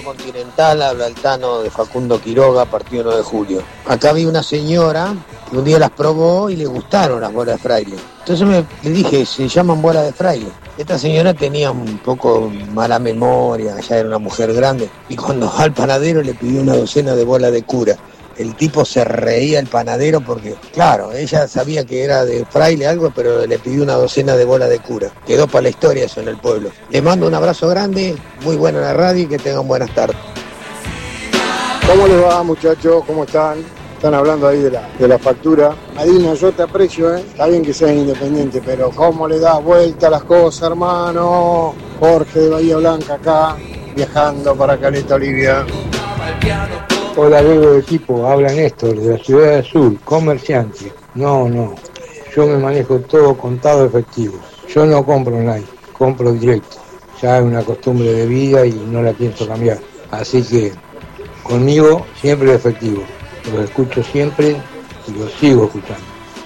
Continental, habla el Tano de Facundo Quiroga, partido 9 de julio. Acá vi una señora que un día las probó y le gustaron las bolas de fraile. Entonces le dije, se llaman bolas de fraile. Esta señora tenía un poco mala memoria, ya era una mujer grande, y cuando va al panadero le pidió una docena de bolas de cura. El tipo se reía, el panadero, porque, claro, ella sabía que era de fraile algo, pero le pidió una docena de bolas de cura. Quedó para la historia eso en el pueblo. Le mando un abrazo grande, muy buena la radio y que tengan buenas tardes. ¿Cómo les va, muchachos? ¿Cómo están? Están hablando ahí de la factura. Medina, yo te aprecio, Está bien que seas independiente, pero ¿cómo le das vuelta a las cosas, hermano? Jorge de Bahía Blanca acá, viajando para Caleta Olivia. Hola, amigo de equipo, habla Néstor, de la Ciudad Azul, comerciante. No, yo me manejo todo contado efectivo. Yo no compro online, compro directo. Ya es una costumbre de vida y no la pienso cambiar. Así que conmigo siempre efectivo. Los escucho siempre y los sigo escuchando.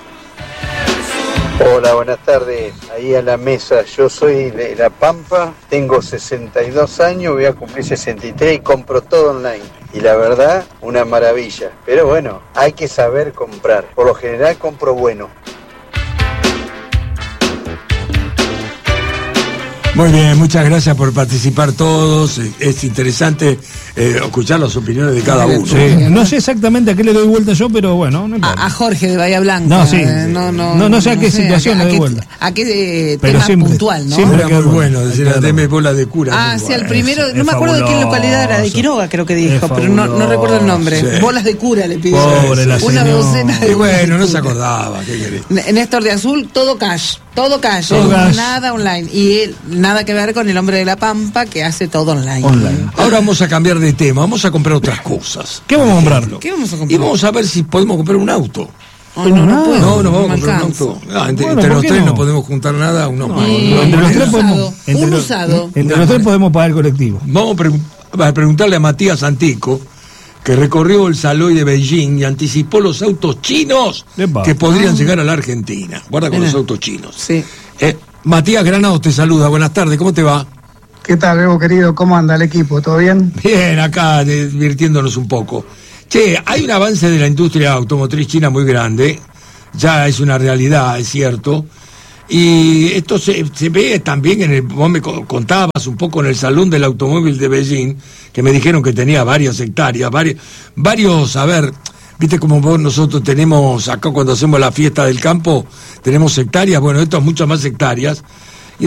Hola, buenas tardes. Ahí a la mesa. Yo soy de La Pampa, tengo 62 años, voy a cumplir 63 y compro todo online. Y la verdad, una maravilla. Pero bueno, hay que saber comprar. Por lo general compro bueno. Muy bien, muchas gracias por participar todos. Es interesante escuchar las opiniones de cada uno. Sí. No sé exactamente a qué le doy vuelta yo, pero bueno. No a Jorge de Bahía Blanca. No, sí. No sé a qué situación le doy vuelta. A qué pero tema siempre, puntual, ¿no? Siempre era muy bueno decir, deme bola de cura. Sí, el primero, no me acuerdo de qué localidad era, de Quiroga creo que dijo, pero no recuerdo el nombre. Sí. Bolas de cura le pidió. Una docena de. Y bueno, no se acordaba. ¿Qué querés? Néstor de Azul, todo cash. Todo cash. Nada online. Y él, nada que ver con el hombre de La Pampa que hace todo online. Ahora vamos a cambiar de tema, vamos a comprar otras cosas. ¿Qué vamos a comprar? Y vamos a ver si podemos comprar un auto. No puedo. No vamos a comprar un auto. Entre los tres no podemos juntar nada. Entre los tres podemos. Entre los tres podemos pagar el colectivo. Vamos a preguntarle a Matías Antico, que recorrió el Saloy de Beijing y anticipó los autos chinos que podrían llegar a la Argentina. Guarda con los autos chinos. Sí. Matías Granados te saluda, buenas tardes, ¿cómo te va? ¿Qué tal, Bebo, querido? ¿Cómo anda el equipo? ¿Todo bien? Bien, acá divirtiéndonos un poco. Che, hay un avance de la industria automotriz china muy grande, ya es una realidad, es cierto, y esto se ve también vos me contabas un poco en el Salón del Automóvil de Beijing, que me dijeron que tenía varias hectáreas, varios, a ver, viste como nosotros tenemos acá cuando hacemos la fiesta del campo, tenemos hectáreas, bueno, esto es muchas más hectáreas,